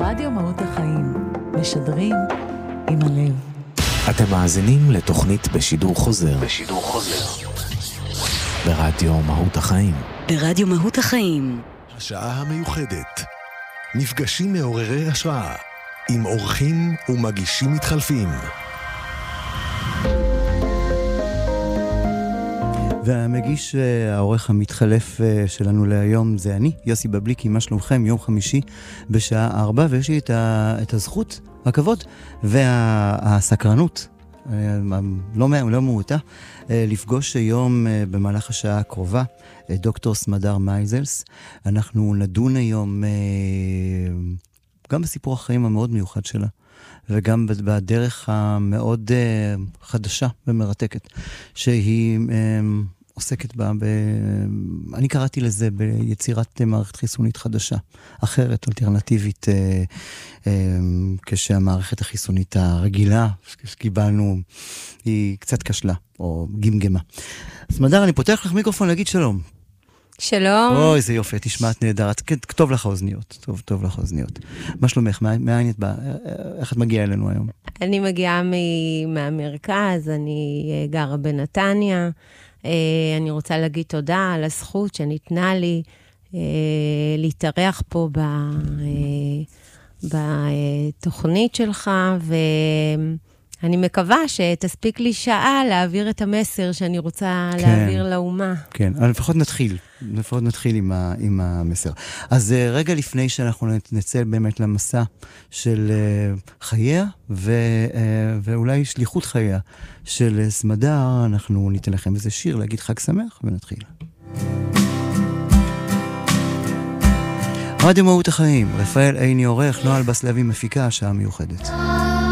רדיו מהות החיים, משדרים עם הלב. אתם מאזינים לתוכנית בשידור חוזר. ברדיו מהות החיים. ברדיו מהות החיים. השעה המיוחדת. מפגשים מעוררי השראה עם אורחים ומגישים מתחלפים. והמגיש העורך המתחלף שלנו להיום זה אני, יוסי בבליקי. מה שלומכם? יום חמישי בשעה 4, ויש לי את הזכות, הכבוד והסקרנות לא מעוטה לפגוש היום במהלך השעה הקרובה את דוקטור סמדר מייזלס. אנחנו נדון היום גם בסיפור החיים המאוד מיוחד שלה, וגם בדרך המאוד חדשה ומרתקת שהיא עוסקת בה, אני קראתי לזה ביצירת מערכת חיסונית חדשה, אחרת, אלטרנטיבית, כשהמערכת החיסונית הרגילה שקיבלנו היא קצת כשלה או גמגמה. סמדר, אני פותח לך מיקרופון להגיד שלום. שלום. אוי, זה יופי, תשמעת נהדר, כתוב לך האוזניות, טוב לך האוזניות. מה שלומך? מאין את באה? איך את מגיעה אלינו היום? אני מגיעה מהמרכז, אני גרה בנתניה. אני רוצה להגיד תודה על הזכות שניתנה לי להתארח פה בתוכנית שלך, ואני מקווה שתספיק לי שעה להעביר את המסר שאני רוצה להעביר לאומה. כן, אבל לפחות נתחיל עם המסר. אז רגע לפני שאנחנו נצא באמת למסע של חייה, ואולי שליחות חייה של סמדר, אנחנו ניתן לכם איזה שיר להגיד חג שמח, ונתחיל. רדיו מהות החיים, רפאל עיני עורך, נועל בסלבי מפיקה, השעה מיוחדת.